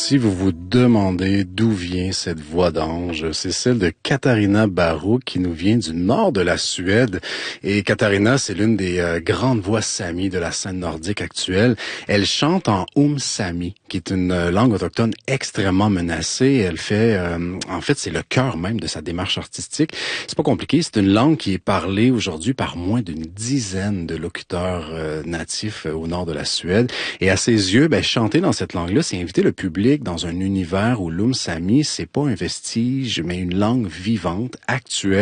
Si vous vous demandez d'où vient cette voix d'ange, c'est celle de Katarina Barou qui nous vient du nord de la Suède. Et Katarina, c'est l'une des grandes voix samies de la scène nordique actuelle. Elle chante en sami, qui est une langue autochtone extrêmement menacée. Elle fait, en fait, c'est le cœur même de sa démarche artistique. C'est pas compliqué, c'est une langue qui est parlée aujourd'hui par moins d'une dizaine de locuteurs natifs au nord de la Suède. Et à ses yeux, chanter dans cette langue-là, c'est inviter le public dans un univers où sami, c'est pas un vestige, mais une langue vivante, actuelle.